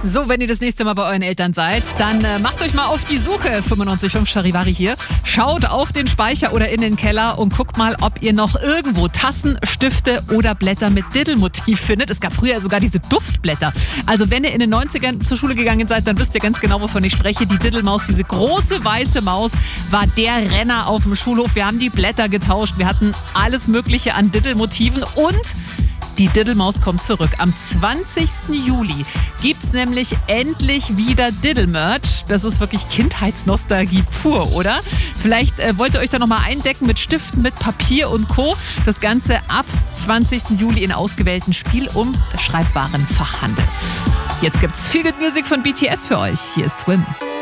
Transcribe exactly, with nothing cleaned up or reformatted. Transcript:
So, wenn ihr das nächste Mal bei euren Eltern seid, dann äh, macht euch mal auf die Suche. fünfundneunzig Komma fünf Charivari hier. Schaut auf den Speicher oder in den Keller und guckt mal, ob ihr noch irgendwo Tassen, Stifte oder Blätter mit Diddle-Motiv findet. Es gab früher sogar diese Duftblätter. Also wenn ihr in den neunzigern zur Schule gegangen seid, dann wisst ihr ganz genau, wovon ich spreche. Die Diddle-Maus, diese große weiße Maus, war der Renner auf dem Schulhof. Wir haben die Blätter getauscht. Wir hatten alles Mögliche an Diddle-Motiven und die Diddle-Maus kommt zurück. Am zwanzigsten Juli gibt's nämlich endlich wieder Diddle-Merch. Das ist wirklich Kindheitsnostalgie pur, oder? Vielleicht äh, wollt ihr euch da nochmal eindecken mit Stiften, mit Papier und Co. Das Ganze ab zwanzigsten Juli in ausgewählten Spiel- und Schreibwarenfachhandel. Jetzt gibt's viel Good Music von B T S für euch. Hier ist Swim.